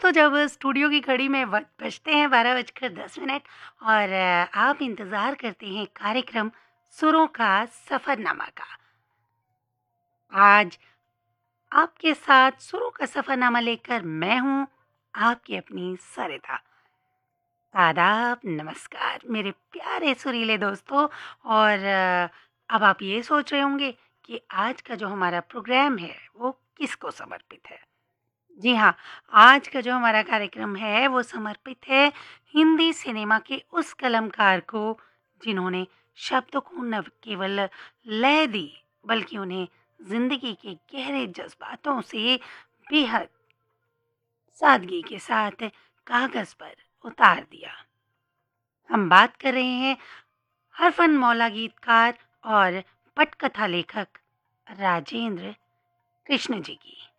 दोस्तों, जब स्टूडियो की घड़ी में वक्त बजते हैं 12:10 और आप इंतज़ार करते हैं कार्यक्रम सुरों का सफ़रनामा का। आज आपके साथ सुरों का सफ़रनामा लेकर मैं हूँ आपकी अपनी सरिता। आदाब, नमस्कार मेरे प्यारे सुरीले दोस्तों। और अब आप ये सोच रहे होंगे कि आज का जो हमारा प्रोग्राम है वो किसको समर्पित है। जी हाँ, आज का जो हमारा कार्यक्रम है वो समर्पित है हिंदी सिनेमा के उस कलाकार को जिन्होंने शब्दों को न केवल लय दी बल्कि उन्हें जिंदगी के गहरे जज्बातों से बेहद सादगी के साथ कागज पर उतार दिया। हम बात कर रहे हैं हरफन मौला गीतकार और पटकथा लेखक राजेंद्र कृष्ण जी की।